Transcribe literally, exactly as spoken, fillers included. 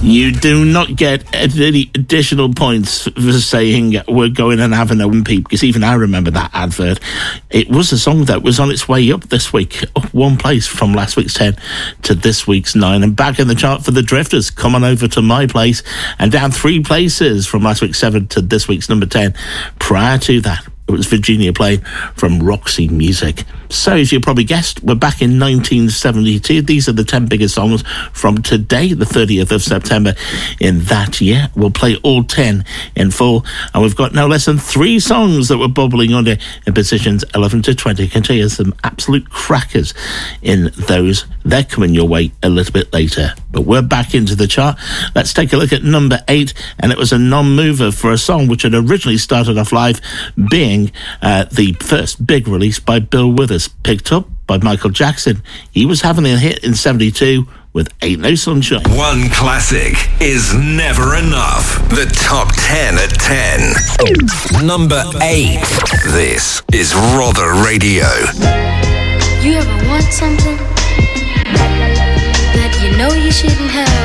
You do not get any additional points for saying we're going and having a peep, because even I remember that advert. It was a song that was on its way up this week, up one place from last week's ten to this week's nine, and back in the chart for the Drifters. Come on over to my place, and down three places from last week's seven to this week's number ten. Prior to that, it was Virginia playing from Roxy Music. So, as you probably guessed, we're back in nineteen seventy-two. These are the ten biggest songs from today, the thirtieth of September in that year. We'll play all ten in full, and we've got no less than three songs that were bubbling under in positions eleven to twenty. I can tell you some absolute crackers in those. They're coming your way a little bit later. But we're back into the chart. Let's take a look at number eight, and it was a non-mover for a song which had originally started off live being uh, the first big release by Bill Withers, picked up by Michael Jackson. He was having a hit in seventy-two with Ain't No Sunshine. One classic is never enough. The top ten at ten. Number eight. This is Rother Radio. You ever want something that you know you shouldn't have?